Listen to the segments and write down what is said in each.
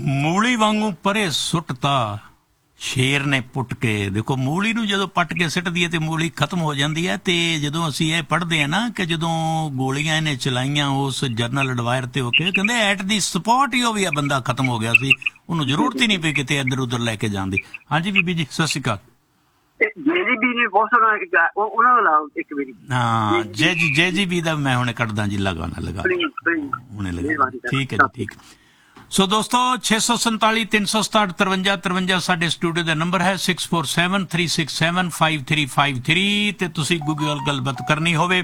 ਮੂਲੀ ਵਾਂਗੂ ਪਰੇ ਸੁੱਟਤਾ ਸ਼ੇਰ ਨੇ ਪੁੱਟ ਕੇ। ਦੇਖੋ ਮੂਲੀ ਨੂੰ ਜਦੋਂ ਪੱਟ ਕੇ ਸਿੱਟਦੀ ਹੈ ਤੇ ਮੂਲੀ ਖਤਮ ਹੋ ਜਾਂਦੀ ਹੈ। ਤੇ ਜਦੋਂ ਅਸੀਂ ਇਹ ਪੜ੍ਹਦੇ ਹਾਂ ਨਾ ਕਿ ਜਦੋਂ ਗੋਲੀਆਂ ਇਹਨੇ ਚਲਾਈਆਂ ਉਸ ਜਨਰਲ ਡਵਾਇਰ ਤੇ ਹੋ ਕੇ, ਕਹਿੰਦੇ ਐਟ ਦੀ ਸਪੌਟ ਹੀ ਉਹ ਵੀ ਆ ਬੰਦਾ ਖਤਮ ਹੋ ਗਿਆ ਸੀ, ਉਹਨੂੰ ਜ਼ਰੂਰਤ ਹੀ ਨਹੀਂ ਪਈ ਕਿਤੇ ਇੱਧਰ ਉੱਧਰ ਲੈ ਕੇ ਜਾਣ ਦੀ। ਹਾਂਜੀ ਬੀਬੀ ਜੀ ਸਤਿ ਸ਼੍ਰੀ ਅਕਾਲ। JGB ਨੇ ਬਹੁਤ ਸੋਹਣਾ ਉਹਨਾਂ ਦਾ ਲਾਓ ਇੱਕ ਵਾਰੀ। ਹਾਂ JGB ਦਾ ਮੈਂ ਹੁਣੇ ਕੱਢਦਾ ਜੀ, ਲਗਾ ਹੁਣੇ ਲਗਾ। ਠੀਕ ਹੈ ਜੀ ਠੀਕ। ਸੋ ਦੋਸਤੋ 647 367 53 53 ਸਾਡੇ ਸਟੂਡੀਓ ਦਾ ਨੰਬਰ ਹੈ 647 367 5353 ਤੇ ਤੁਸੀਂ ਗੂਗਲ ਗੱਲਬਾਤ ਕਰਨੀ ਹੋਵੇ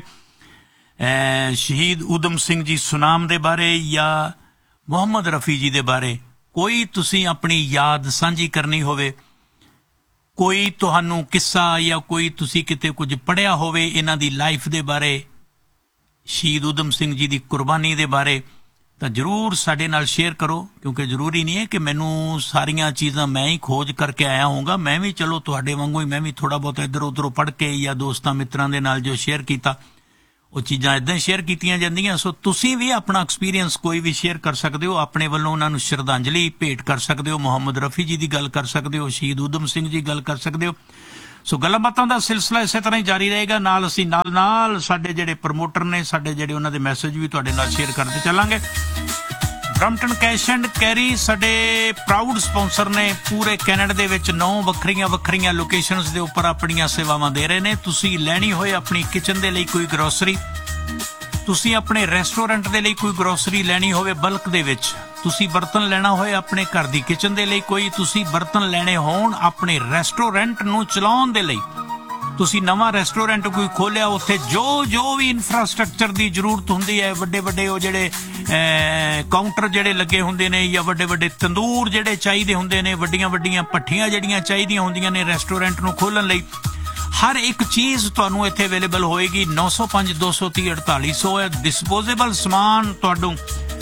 ਸ਼ਹੀਦ ਊਧਮ ਸਿੰਘ ਜੀ ਸੁਨਾਮ ਦੇ ਬਾਰੇ ਜਾਂ ਮੁਹੰਮਦ ਰਫੀ ਜੀ ਦੇ ਬਾਰੇ, ਕੋਈ ਤੁਸੀਂ ਆਪਣੀ ਯਾਦ ਸਾਂਝੀ ਕਰਨੀ ਹੋਵੇ, ਕੋਈ ਤੁਹਾਨੂੰ ਕਿੱਸਾ ਜਾਂ ਕੋਈ ਤੁਸੀਂ ਕਿਤੇ ਕੁਝ ਪੜ੍ਹਿਆ ਹੋਵੇ ਇਹਨਾਂ ਦੀ ਲਾਈਫ ਦੇ ਬਾਰੇ, ਸ਼ਹੀਦ ਊਧਮ ਸਿੰਘ ਜੀ ਦੀ ਕੁਰਬਾਨੀ ਦੇ ਬਾਰੇ, ਤਾਂ ਜ਼ਰੂਰ ਸਾਡੇ ਨਾਲ ਸ਼ੇਅਰ ਕਰੋ। ਕਿਉਂਕਿ ਜ਼ਰੂਰੀ ਨਹੀਂ ਹੈ ਕਿ ਮੈਨੂੰ ਸਾਰੀਆਂ ਚੀਜ਼ਾਂ ਮੈਂ ਹੀ ਖੋਜ ਕਰਕੇ ਆਇਆ ਹੋਊਗਾ। ਮੈਂ ਵੀ ਚਲੋ ਤੁਹਾਡੇ ਵਾਂਗੂ ਹੀ ਮੈਂ ਵੀ ਥੋੜ੍ਹਾ ਬਹੁਤ ਇੱਧਰ ਉੱਧਰੋਂ ਪੜ੍ਹ ਕੇ ਜਾਂ ਦੋਸਤਾਂ ਮਿੱਤਰਾਂ ਦੇ ਨਾਲ ਜੋ ਸ਼ੇਅਰ ਕੀਤਾ ਉਹ ਚੀਜ਼ਾਂ ਇੱਦਾਂ ਹੀ ਸ਼ੇਅਰ ਕੀਤੀਆਂ ਜਾਂਦੀਆਂ। ਸੋ ਤੁਸੀਂ ਵੀ ਆਪਣਾ ਐਕਸਪੀਰੀਅੰਸ ਕੋਈ ਵੀ ਸ਼ੇਅਰ ਕਰ ਸਕਦੇ ਹੋ, ਆਪਣੇ ਵੱਲੋਂ ਉਹਨਾਂ ਨੂੰ ਸ਼ਰਧਾਂਜਲੀ ਭੇਟ ਕਰ ਸਕਦੇ ਹੋ, ਮੁਹੰਮਦ ਰਫੀ ਜੀ ਦੀ ਗੱਲ ਕਰ ਸਕਦੇ ਹੋ, ਸ਼ਹੀਦ ਊਧਮ ਸਿੰਘ ਜੀ ਗੱਲ ਕਰ ਸਕਦੇ ਹੋ। ਸੋ ਗੱਲਾਂ ਬਾਤਾਂ ਦਾ ਸਿਲਸਿਲਾ ਇਸੇ ਤਰ੍ਹਾਂ ਹੀ ਜਾਰੀ ਰਹੇਗਾ। ਨਾਲ ਅਸੀਂ ਨਾਲ ਸਾਡੇ ਜਿਹੜੇ ਪ੍ਰਮੋਟਰ ਨੇ ਸਾਡੇ ਜਿਹੜੇ ਉਹਨਾਂ ਦੇ ਮੈਸੇਜ ਵੀ ਤੁਹਾਡੇ ਨਾਲ ਸ਼ੇਅਰ ਕਰਦੇ ਚੱਲਾਂਗੇ। ਬਰੈਂਪਟਨ ਕੈਸ਼ ਐਂਡ ਕੈਰੀ ਸਾਡੇ ਪ੍ਰਾਊਡ ਸਪਾਂਸਰ ਨੇ। ਪੂਰੇ ਕੈਨੇਡਾ ਦੇ ਵਿੱਚ 9 ਵੱਖਰੀਆਂ ਲੋਕੇਸ਼ਨਸ ਦੇ ਉੱਪਰ ਆਪਣੀਆਂ ਸੇਵਾਵਾਂ ਦੇ ਰਹੇ ਨੇ। ਤੁਸੀਂ ਲੈਣੀ ਹੋਏ ਆਪਣੀ ਕਿਚਨ ਦੇ ਲਈ ਕੋਈ ਗਰੋਸਰੀ, ਤੁਸੀਂ ਆਪਣੇ ਰੈਸਟੋਰੈਂਟ ਦੇ ਲਈ ਕੋਈ ਗਰੋਸਰੀ ਲੈਣੀ ਹੋਵੇ ਬਲਕ ਦੇ ਵਿੱਚ, ਤੁਸੀਂ ਬਰਤਨ ਲੈਣਾ ਹੋਏ ਆਪਣੇ ਘਰ ਦੀ ਕਿਚਨ ਦੇ ਲਈ, ਕੋਈ ਤੁਸੀਂ ਬਰਤਨ ਲੈਣੇ ਹੋਣ ਆਪਣੇ ਰੈਸਟੋਰੈਂਟ ਨੂੰ ਚਲਾਉਣ ਦੇ ਲਈ, ਤੁਸੀਂ ਨਵਾਂ ਰੈਸਟੋਰੈਂਟ ਕੋਈ ਖੋਲਿਆ, ਉੱਥੇ ਜੋ ਵੀ ਇਨਫਰਾਸਟ੍ਰਕਚਰ ਦੀ ਜ਼ਰੂਰਤ ਹੁੰਦੀ ਹੈ, ਵੱਡੇ ਉਹ ਜਿਹੜੇ ਕਾਊਂਟਰ ਜਿਹੜੇ ਲੱਗੇ ਹੁੰਦੇ ਨੇ ਜਾਂ ਵੱਡੇ ਤੰਦੂਰ ਜਿਹੜੇ ਚਾਹੀਦੇ ਹੁੰਦੇ ਨੇ, ਵੱਡੀਆਂ ਭੱਠੀਆਂ ਜਿਹੜੀਆਂ ਚਾਹੀਦੀਆਂ ਹੁੰਦੀਆਂ ਨੇ ਰੈਸਟੋਰੈਂਟ ਨੂੰ ਖੋਲ੍ਹਣ ਲਈ, ਹਰ ਇੱਕ ਚੀਜ਼ ਤੁਹਾਨੂੰ ਇੱਥੇ ਅਵੇਲੇਬਲ ਹੋਏਗੀ। 905 230 4800 ਹੈ। ਡਿਸਪੋਜ਼ੇਬਲ ਸਮਾਨ ਤੁਹਾਨੂੰ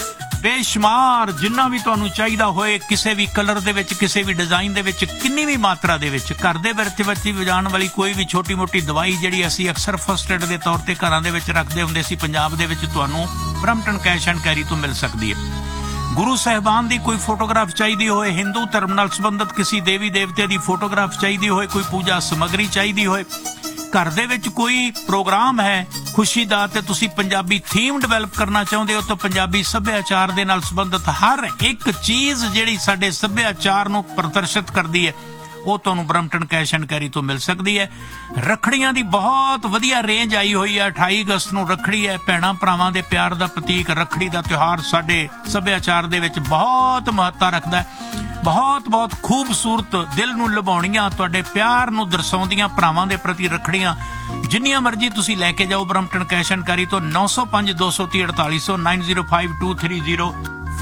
ਬੇਸ਼ੁਮਾਰ ਜਿੰਨਾ ਵੀ ਤੁਹਾਨੂੰ ਚਾਹੀਦਾ ਹੋਏ, ਕਿਸੇ ਵੀ ਕਲਰ ਦੇ ਵਿੱਚ, ਕਿਸੇ ਵੀ ਡਿਜ਼ਾਈਨ ਦੇ ਵਿੱਚ, ਕਿੰਨੀ ਵੀ ਮਾਤਰਾ ਦੇ ਵਿੱਚ। ਘਰ ਦੇ ਵਿੱਚ ਵਜਾਉਣ ਵਾਲੀ ਕੋਈ ਵੀ ਛੋਟੀ ਮੋਟੀ ਦਵਾਈ ਜਿਹੜੀ ਅਸੀਂ ਅਕਸਰ ਫਸਟ ਏਡ ਦੇ ਤੌਰ ਤੇ ਘਰਾਂ ਦੇ ਵਿੱਚ ਰੱਖਦੇ ਹੁੰਦੇ ਸੀ ਪੰਜਾਬ ਦੇ ਵਿੱਚ, ਤੁਹਾਨੂੰ ਬਰੈਂਪਟਨ ਕੈਸ਼ ਐਂਡ ਕੈਰੀ ਤੋਂ ਮਿਲ ਸਕਦੀ ਹੈ। ਗੁਰੂ ਸਾਹਿਬਾਨ ਦੀ ਕੋਈ ਫੋਟੋਗ੍ਰਾਫ ਚਾਹੀਦੀ ਹੋਏ, ਹਿੰਦੂ ਧਰਮ ਨਾਲ ਸੰਬੰਧਿਤ ਕਿਸੇ ਦੇਵੀ ਦੇਵਤੇ ਦੀ ਫੋਟੋਗ੍ਰਾਫ ਚਾਹੀਦੀ ਹੋਏ, ਕੋਈ ਪੂਜਾ ਸਮੱਗਰੀ ਚਾਹੀਦੀ ਹੋਏ, ਘਰ ਦੇ ਵਿੱਚ ਕੋਈ ਪ੍ਰੋਗਰਾਮ ਹੈ ਖੁਸ਼ੀ ਦਾ ਤੇ ਤੁਸੀਂ ਪੰਜਾਬੀ ਥੀਮ ਡਿਵੈਲਪ ਕਰਨਾ ਚਾਹੁੰਦੇ ਹੋ, ਤਾਂ ਪੰਜਾਬੀ ਸੱਭਿਆਚਾਰ ਦੇ ਨਾਲ ਸੰਬੰਧਿਤ ਹਰ ਇੱਕ ਚੀਜ਼ ਜਿਹੜੀ ਸਾਡੇ ਸੱਭਿਆਚਾਰ ਨੂੰ ਪ੍ਰਦਰਸ਼ਿਤ ਕਰਦੀ ਹੈ ਉਹ ਤੁਹਾਨੂੰ ਬਰੈਂਪਟਨ ਕੈਸ਼ ਐਂਡ ਕੈਰੀ ਤੋਂ ਮਿਲ ਸਕਦੀ ਹੈ। ਰੱਖੜੀਆਂ ਦੀ ਬਹੁਤ ਵਧੀਆ ਰੇਂਜ ਆਈ ਹੋਈ ਹੈ। 28 ਅਗਸਤ ਨੂੰ ਰੱਖੜੀ ਹੈ, ਭੈਣਾਂ ਭਰਾਵਾਂ ਦੇ ਪਿਆਰ ਦਾ ਪ੍ਰਤੀਕ ਰੱਖੜੀ ਦਾ ਤਿਉਹਾਰ ਸਾਡੇ ਸੱਭਿਆਚਾਰ ਦੇ ਵਿੱਚ ਬਹੁਤ ਮਹੱਤਤਾ ਰੱਖਦਾ ਹੈ। ਬਹੁਤ ਖੂਬਸੂਰਤ, ਦਿਲ ਨੂੰ ਲੁਭਾਉਣੀਆਂ, ਤੁਹਾਡੇ ਪਿਆਰ ਨੂੰ ਦਰਸਾਉਂਦੀਆਂ ਭਰਾਵਾਂ ਦੇ ਪ੍ਰਤੀ ਰੱਖੜੀਆਂ ਜਿੰਨੀਆਂ ਮਰਜ਼ੀ ਤੁਸੀਂ ਲੈ ਕੇ ਜਾਓ ਬਰੈਂਪਟਨ ਕੈਸ਼ ਐਂਡ ਕੈਰੀ ਤੋਂ। 905 230 4800 905 230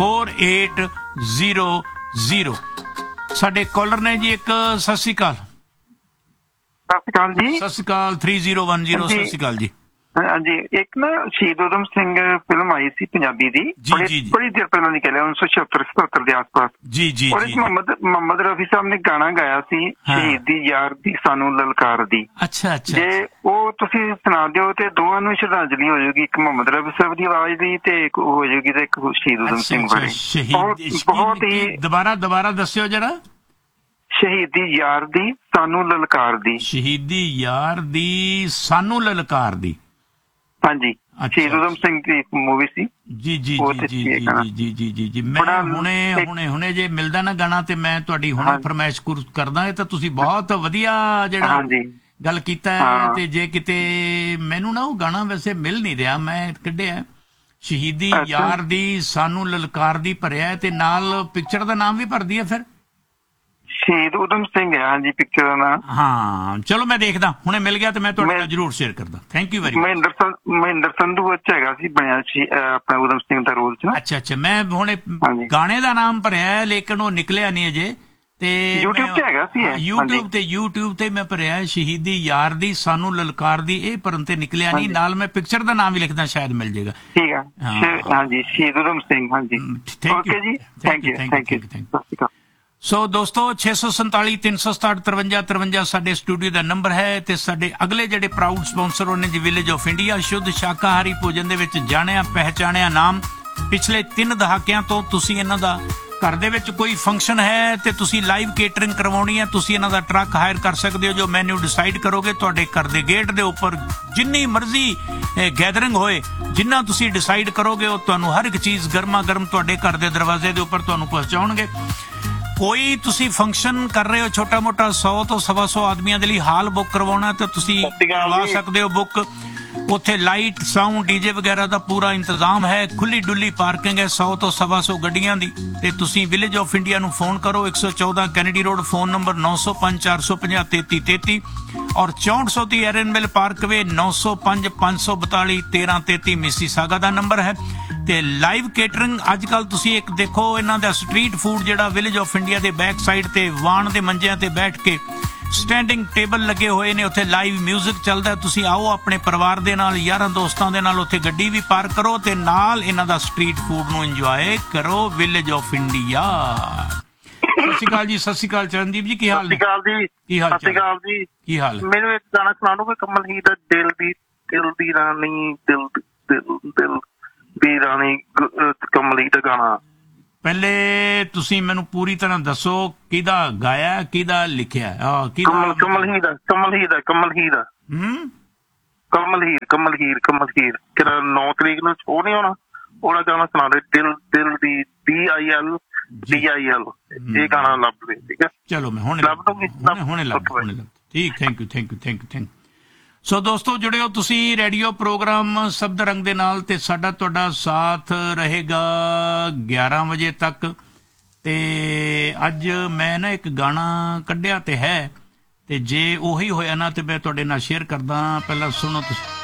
4800। ਸਾਡੇ ਕਾਲਰ ਨੇ ਜੀ ਇੱਕ। ਸਤਿ ਸ਼੍ਰੀ ਅਕਾਲ। ਸਤਿ ਸ਼੍ਰੀ ਅਕਾਲ ਜੀ। ਸਤਿ ਸ਼੍ਰੀ ਅਕਾਲ 3010। ਸਤਿ ਸ਼੍ਰੀ ਅਕਾਲ ਜੀ। ਹਾਂਜੀ, ਇੱਕ ਨਾ ਸ਼ਹੀਦ ਊਧਮ ਸਿੰਘ ਫਿਲਮ ਆਈ ਸੀ ਪੰਜਾਬੀ ਦੀ, ਬੜੀ ਦੇਰ ਪਹਿਲਾਂ ਦੀ, 1976-77 ਦੇ ਆਸ-ਪਾਸ। ਉਹਦੇ ਚ ਮੁਹੰਮਦ ਰਫੀ ਸਾਹਿਬ ਨੇ ਗਾਣਾ ਗਾਇਆ ਸੀ, ਸ਼ਹੀਦ ਦੀ ਯਾਰ ਦੀ ਸਾਨੂੰ ਲਲਕਾਰ ਦੀ। ਅੱਛਾ। ਜੇ ਉਹ ਤੁਸੀਂ ਸੁਣਾ ਦਿਓ ਤੇ ਦੋਵਾਂ ਨੂੰ ਸ਼ਰਧਾਂਜਲੀ ਹੋ ਜਾਊਗੀ, ਇੱਕ ਮੁਹੰਮਦ ਰਫੀ ਸਾਹਿਬ ਦੀ ਆਵਾਜ਼ ਦੀ ਤੇ ਇੱਕ ਹੋ ਜਾਊਗੀ ਤੇ ਇੱਕ ਸ਼ਹੀਦ ਊਧਮ ਸਿੰਘ ਬਾਰੇ। ਬਹੁਤ ਹੀ ਦੁਬਾਰਾ ਦੱਸਿਓ ਜਰਾ। ਸ਼ਹੀਦੀ ਯਾਰ ਦੀ ਸਾਨੂੰ ਲਲਕਾਰ ਦੀ। ਸ਼ਹੀਦੀ ਯਾਰ ਦੀ ਸਾਨੂੰ ਲਲਕਾਰ ਦੀ। ਹਾਂਜੀ, ਸ਼ਹੀਦ ਊਧਮ ਸਿੰਘ ਦੀ ਮੂਵੀ ਸੀ। ਜੀ। ਮੈਂ ਹੁਣੇ ਜੇ ਮਿਲਦਾ ਨਾ ਗਾਣਾ ਤੇ ਮੈਂ ਤੁਹਾਡੀ ਹੁਣੇ ਫਰਮਾਇਸ਼ ਕਰਦਾ। ਇਹ ਤਾਂ ਤੁਸੀਂ ਬਹੁਤ ਵਧੀਆ ਜਿਹੜਾ ਗੱਲ ਕੀਤਾ ਹੈ। ਤੇ ਜੇ ਕਿਤੇ ਮੈਨੂੰ ਨਾ ਉਹ ਗਾਣਾ ਵੈਸੇ ਮਿਲ ਨਹੀਂ ਰਿਹਾ, ਮੈਂ ਕੱਢਿਆ ਸ਼ਹੀਦੀ ਯਾਰ ਦੀ ਸਾਨੂੰ ਲਲਕਾਰ ਦੀ ਭਰਿਆ ਤੇ ਨਾਲ ਪਿਕਚਰ ਦਾ ਨਾਮ ਵੀ ਭਰਦੀ ਹੈ ਫਿਰ ਸ਼ਹੀਦ ਊਧਮ ਸਿੰਘ ਹੈ। ਹਾਂਜੀ, ਪਿਕਚਰ ਦਾ ਨਾਮ। ਹਾਂ ਚਲੋ ਮੈਂ ਦੇਖਦਾ, ਹੁਣੇ ਮਿਲ ਗਿਆ ਤੇ ਮੈਂ ਤੁਹਾਡੇ ਨਾਲ ਜ਼ਰੂਰ ਸ਼ੇਅਰ ਕਰਦਾ। Thank you very much. Mahinder Sandhu ਵਿੱਚ ਹੈਗਾ ਸੀ ਬਣਿਆ ਸੀ ਆਪਣਾ ਊਧਮ ਸਿੰਘ ਦਾ ਰੋਲ ਚ। ਅੱਛਾ, ਮੈਂ ਹੁਣੇ ਗਾਣੇ ਦਾ ਨਾਮ ਭਰਿਆ ਲੇਕਿਨ ਉਹ ਨਿਕਲਿਆ ਨਹੀਂ ਅਜੇ, ਤੇ YouTube ਤੇ ਹੈਗਾ ਸੀ। YouTube ਤੇ ਮੈਂ ਭਰਿਆ ਸ਼ਹੀਦੀ ਯਾਰ ਦੀ ਸਾਨੂੰ ਲਲਕਾਰ ਦੀ, ਇਹ ਭਰਨ ਤੇ ਨਿਕਲਿਆ ਨਹੀਂ। ਨਾਲ ਮੈਂ ਪਿਕਚਰ ਦਾ ਨਾਮ ਵੀ ਲਿਖਦਾ, ਸ਼ਾਇਦ ਮਿਲ ਜਾਏਗਾ। ਠੀਕ ਹੈ। ਹਾਂਜੀ, ਸ਼ਹੀਦ ਊਧਮ ਸਿੰਘ। ਹਾਂਜੀ, ਓਕੇ ਜੀ, ਥੈਂਕ ਯੂ। ਸੋ ਦੋਸਤੋ 647 367 53 53 ਸਾਡੇ ਸਟੂਡੀਓ ਦਾ ਨੰਬਰ ਹੈ। ਤੇ ਸਾਡੇ ਅਗਲੇ ਜਿਹੜੇ ਪ੍ਰਾਊਡ ਸਪਾਂਸਰ ਉਹਨੇ ਜੀ ਵਿਲੇਜ ਆਫ ਇੰਡੀਆ, ਸ਼ੁੱਧ ਸ਼ਾਕਾਹਾਰੀ ਭੋਜਨ ਦੇ ਵਿੱਚ ਜਾਣਿਆ ਪਹਿਚਾਣਿਆ ਨਾਮ। ਪਿਛਲੇ 3 ਦਹਾਕਿਆਂ ਤੋਂ ਤੁਸੀਂ ਇਹਨਾਂ ਦਾ ਘਰ ਦੇ ਵਿੱਚ ਕੋਈ ਫੰਕਸ਼ਨ ਹੈ ਤੇ ਤੁਸੀਂ ਲਾਈਵ ਕੇਟਰਿੰਗ ਕਰਵਾਉਣੀ ਹੈ, ਤੁਸੀਂ ਇਹਨਾਂ ਦਾ ਟਰੱਕ ਹਾਇਰ ਕਰ ਸਕਦੇ ਹੋ। ਜੋ ਮੈਨੂ ਡਿਸਾਈਡ ਕਰੋਗੇ, ਤੁਹਾਡੇ ਘਰ ਦੇ ਗੇਟ ਦੇ ਉੱਪਰ ਜਿੰਨੀ ਮਰਜ਼ੀ ਗੈਦਰਿੰਗ ਹੋਏ, ਜਿੰਨਾ ਤੁਸੀਂ ਡਿਸਾਈਡ ਕਰੋਗੇ, ਉਹ ਤੁਹਾਨੂੰ ਹਰ ਇੱਕ ਚੀਜ਼ ਗਰਮਾ ਗਰਮ ਤੁਹਾਡੇ ਘਰ ਦੇ ਦਰਵਾਜ਼ੇ ਦੇ ਉੱਪਰ ਤੁਹਾਨੂੰ ਪਹੁੰਚਾਉਣਗੇ। ਕੋਈ ਤੁਸੀਂ ਫੰਕਸ਼ਨ ਕਰ ਰਹੇ ਹੋ ਛੋਟਾ ਮੋਟਾ 100 ਤੋਂ 125 ਆਦਮੀਆਂ ਦੇ ਲਈ ਹਾਲ ਬੁੱਕ ਕਰਵਾਉਣਾ ਤੇ ਤੁਸੀਂ ਕਰਵਾ ਸਕਦੇ ਹੋ ਬੁੱਕ। ਉੱਥੇ ਲਾਈਟ ਸਾਊਂਡ ਡੀਜੇ ਵਗੈਰਾ ਦਾ ਪੂਰਾ ਇੰਤਜ਼ਾਮ ਹੈ, ਖੁੱਲੀ ਡੁੱਲੀ ਪਾਰਕਿੰਗ ਹੈ 100 ਤੋਂ 125 ਗੱਡੀਆਂ ਦੀ। ਤੇ ਤੁਸੀਂ ਵਿਲੇਜ ਆਫ ਇੰਡੀਆ ਨੂੰ ਫੋਨ ਕਰੋ 114 ਕੈਨੇਡੀ ਰੋਡ, ਫੋਨ ਨੰਬਰ 905 450 3333 ਔਰ 6400 ਦੀ ਐਰਨਵਿਲ ਪਾਰਕਵੇ 905 542 1333 ਮਿਸੀਸਾਗਾ ਦਾ ਨੰਬਰ ਹੈ। ਤੇ ਲਾਈਵ ਕੇਟਰਿੰਗ ਅੱਜ ਕੱਲ ਤੁਸੀਂ ਇੱਕ ਦੇਖੋ, ਇਹਨਾਂ ਦਾ ਸਟਰੀਟ ਫੂਡ ਜਿਹੜਾ ਵਿਲੇਜ ਆਫ ਇੰਡੀਆ ਦੇ ਬੈਕ ਸਾਈਡ ਤੇ ਵਾਣ ਦੇ ਮੰਜਿਆਂ ਤੇ ਬੈਠ ਕੇ ਸਟੈਂਡਿੰਗ ਟੇਬਲ ਲੱਗੇ ਹੋਏ ਨੇ, ਉੱਥੇ ਲਾਈਵ ਮਿਊਜ਼ਿਕ ਚੱਲਦਾ। ਤੁਸੀਂ ਆਓ ਆਪਣੇ ਪਰਿਵਾਰ ਦੇ ਨਾਲ, ਯਾਰਾਂ ਦੋਸਤਾਂ ਦੇ ਨਾਲ, ਉੱਥੇ ਗੱਡੀ ਵੀ ਪਾਰਕ ਕਰੋ ਤੇ ਨਾਲ ਇਹਨਾਂ ਦਾ ਸਟਰੀਟ ਫੂਡ ਨੂੰ ਇੰਜੋਏ ਕਰੋ। Village of India. ਸਤਿ ਸ਼੍ਰੀ ਅਕਾਲ ਜੀ। ਸਤਿ ਸ਼੍ਰੀ ਅਕਾਲ ਚਰਨਦੀਪ ਜੀ, ਕੀ ਹਾਲ ਨੇ? ਸਤਿ ਸ਼੍ਰੀ ਅਕਾਲ ਜੀ। ਕੀ ਹਾਲ? ਸਤਿ ਸ਼੍ਰੀ ਅਕਾਲ ਜੀ। ਕੀ ਹਾਲ? ਮੈਨੂੰ ਇੱਕ ਗਾਣਾ ਸੁਣਾ ਦੂੰਗੇ ਕਮਲ ਹੀ ਦਾ, ਦਿਲ ਦੀ ਰਾਣੀ, ਦਿਲ ਦੀ ਰਾਣੀ, ਕਮਲ ਹੀ ਦਾ ਗਾਣਾ। ਪਹਿਲੇ ਤੁਸੀਂ ਮੈਨੂੰ ਪੂਰੀ ਤਰ੍ਹਾਂ ਦੱਸੋ ਕਿਹਦਾ ਗਾਇਆ, ਕਿਹਦਾ ਲਿਖਿਆ? ਕਮਲ ਹੀਰ ਕਿਹੜਾ 9 ਤਰੀਕ ਨੂੰ ਸ਼ੋਅ ਨਹੀਂ ਹੋਣਾ, ਉਹਦਾ ਗਾਣਾ ਸੁਣਾ ਦੇ। ਦਿਲ ਦੀ DIL ਇਹ ਗਾਣਾ ਲੱਭ ਦੇ, ਠੀਕ ਹੈ? ਚਲੋ ਮੈਂ ਹੁਣੇ ਲੱਭ ਠੀਕ। Thank you. ਸੋ ਦੋਸਤੋ ਜੁੜਿਓ ਤੁਸੀਂ ਰੇਡੀਓ ਪ੍ਰੋਗਰਾਮ ਸ਼ਬਦ ਰੰਗ ਦੇ ਨਾਲ, ਤੇ ਸਾਡਾ ਤੁਹਾਡਾ ਸਾਥ ਰਹੇਗਾ 11 ਵਜੇ ਤੱਕ। ਤੇ ਅੱਜ ਮੈਂ ਨਾ ਇੱਕ ਗਾਣਾ ਕੱਢਿਆ ਤੇ ਹੈ, ਤੇ ਜੇ ਉਹੀ ਹੋਇਆ ਨਾ ਤੇ ਮੈਂ ਤੁਹਾਡੇ ਨਾਲ ਸ਼ੇਅਰ ਕਰਦਾ। ਪਹਿਲਾਂ ਸੁਣੋ ਤੁਸੀਂ।